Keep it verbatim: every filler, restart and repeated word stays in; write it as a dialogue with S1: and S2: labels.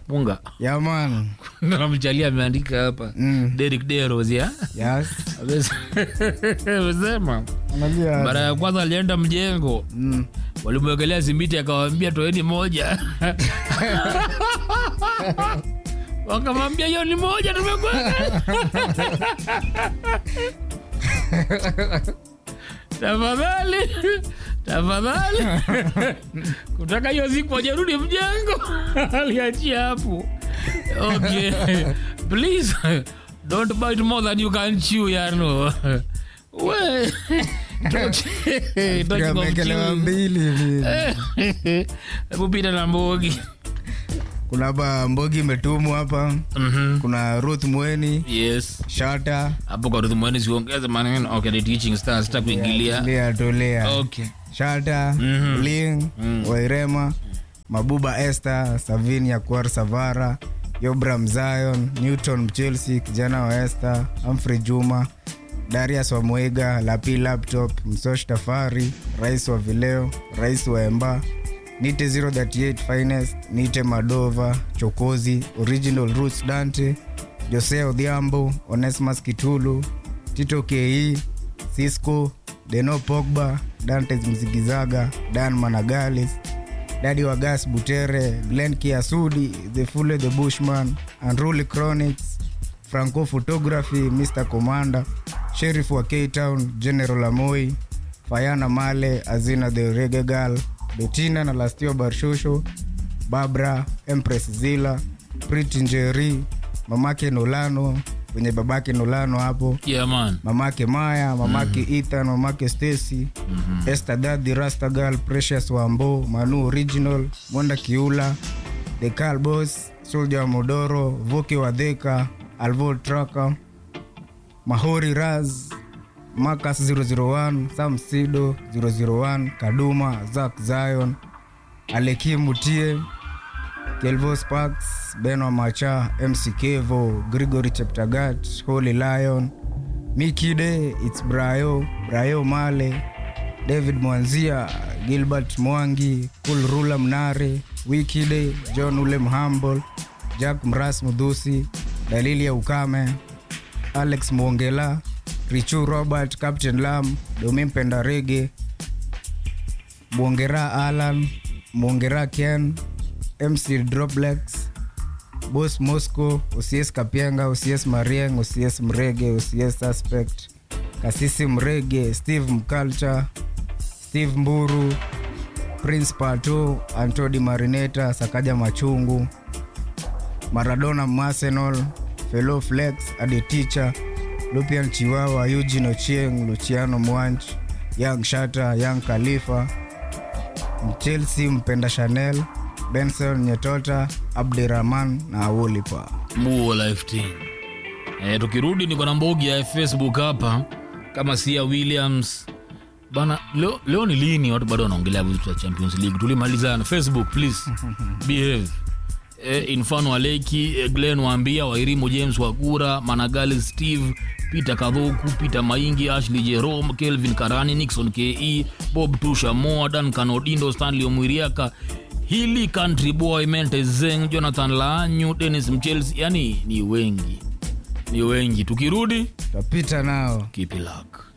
S1: Punga.
S2: Yeah man.
S1: Na mchalia ameandika hapa.
S2: Mm.
S1: Derek Deros ya.
S2: Yes.
S1: Amesema.
S2: Analia.
S1: Mara ya kwanza alienda mjengo.
S2: Mm.
S1: Walimwekelea simiti akawaambia toeni moja. Wakamwambia hiyo ni moja tumekwenda. Tafadhali. Tafadhali. Kutaka hiyo siku ajerudi mjengo. Aliachia hapo. Okay. Please don't bite more than you can chew, yano. We.
S2: Tumekelewa mbili hivi.
S1: Hebu pita na Mbogi.
S2: Kuna ba Mbogi imetumwa hapa.
S1: Mhm.
S2: Kuna Ruth Mweni.
S1: Yes.
S2: Shata.
S1: Hapo kwa Ruth Mweni siongeze maneno. Okay, the teaching stars sita kuingilia.
S2: Tolea tolea.
S1: Okay.
S2: Shata,
S1: Mhm.
S2: Bling,
S1: Mm.
S2: Wairema, Mabuba Esther, Savinia Kwar Savara, Yobram Zion, Newton Chelsea, kijana wa Esther, Humphrey Juma, Darius wa Mwega, Lapi Laptop, Msosh Tafari, Rais wa Vileo, Rais wa Emba, Nite zero thirty eight Finest, Nite Madova, Chokozi, Original Roots Dante, Jose Odhiambo, Onesimus Kitulu, Tito K E, Cisco, Deno Pogba, Dantes Mzigizaga, Dan Managalis, Daddy Wagas Butere, Glenn Kiasudi, The Fule the Bushman, Unruly Chronics, Franco Photography, Mister Commander, Sheriff wa K-Town, General Amoi, Fayana Male, Azina the Reggae Girl, Bettina na Lastio Barshosho, Barbara, Empress Zila, Pretty Njeri, Mamake Nolano, wenye babake Nolano hapo.
S1: Yeah man.
S2: Mamake Maya, mamake mm-hmm. Ethan, mamake Stacy, mm-hmm. Esther Daddy, Rasta Girl, Precious Wambo, Manu Original, Monda Kiula, The Carl Boss, Soldier Modoro, Voke Wadeka, Alvo Trucker, Mahori Raz, Marcus zero zero one, Sam Sido zero zero one, Kaduma, Zach Zion, Aleki Mutie, Kelvo Sparks, Beno Macha, M C Kevo, Gregory Cheptagat, Holy Lion, Mikide, It's Brayo, Brayo Male, David Mwanzia, Gilbert Mwangi, Cool Rula Mnare, Wikide, John Ulem Humble, Jack Mras Mudusi, Dalili ya Ukame, Alex Mwongela, Richu Robert, Captain Lam, Domi Mpenda Rege, Mwongera Alan, Mwongera Ken, M C Droplex, Boss Moscow, O C S Kapianga, O C S Marieng, O C S Mrege, O C S Suspect, Kasisi Mrege, Steve Mculture, Steve Mburu, Prince Pato, Antodi Marineta, Sakaja Machungu, Maradona Arsenal, Fellow Flex, Adi Teacher, Lupian Chiwawa, Eugene Ochieng, Luciano Mwanch, Young Shatter, Young Khalifa, Chelsea Mpenda Chanel, Benson Nyetota, Abdirahman na Awolipa.
S1: Muo life team. Eh, tukirudi niko na Mbogi ya Facebook hapa kama Sia Williams. Bana leo, leo ni lini watu bado wanaongelea vitu vya Champions League. Tulimalizana Facebook please. Behave. Eh, Infano Aleki, eh, Glenn Wambia, Wairimu James Wagura, Managali Steve, Peter Kadhoku, Peter Maingi, Ashley Jerome, Kelvin Karani, Nixon K E, Bob Tusha Moa, Dan Kanodindo, Stanley Omwiriaka, Hili Country Boy, Mente Zeng, Jonathan Laanyu, Dennis Mchelsea. Yani ni wengi. Ni wengi. Tukirudi
S2: tapita nao.
S1: Keep it luck.